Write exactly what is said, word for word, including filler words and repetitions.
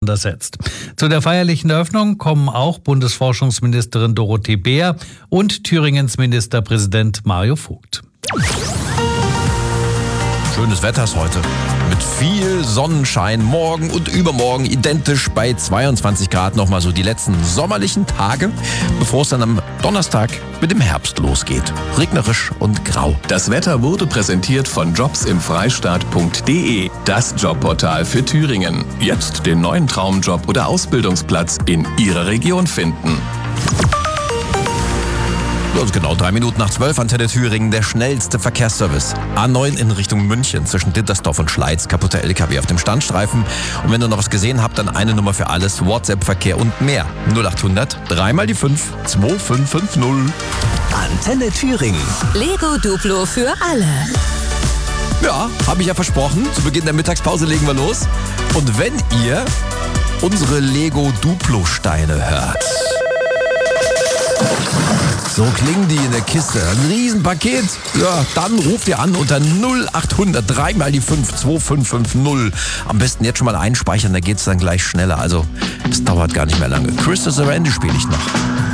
auseinandersetzt. Zu der feierlichen Eröffnung kommen auch Bundesforschungsministerin Dorothee Bär und Thüringens Ministerpräsident Mario Vogt. Schönes Wetter ist heute. Mit viel Sonnenschein. Morgen und übermorgen identisch bei zweiundzwanzig Grad nochmal so die letzten sommerlichen Tage, bevor es dann am Donnerstag mit dem Herbst losgeht. Regnerisch und grau. Das Wetter wurde präsentiert von jobs im freistaat punkt de, das Jobportal für Thüringen. Jetzt den neuen Traumjob oder Ausbildungsplatz in Ihrer Region finden. Also genau drei Minuten nach zwölf, Antenne Thüringen, der schnellste Verkehrsservice. A neun in Richtung München zwischen Dittersdorf und Schleiz, kaputter L K W auf dem Standstreifen. Und wenn ihr noch was gesehen habt, dann eine Nummer für alles, WhatsApp-Verkehr und mehr. null achthundert, dreimal die fünf, zwei fünf fünf null. Antenne Thüringen. Lego Duplo für alle. Ja, habe ich ja versprochen. Zu Beginn der Mittagspause legen wir los. Und wenn ihr unsere Lego Duplo-Steine hört, so klingen die in der Kiste. Ein Riesenpaket. Ja, dann ruft ihr an unter null achthundert, dreimal die fünf, zwei fünf fünf null. Am besten jetzt schon mal einspeichern, da geht's dann gleich schneller. Also, es dauert gar nicht mehr lange. Chris the Randy spiele ich noch.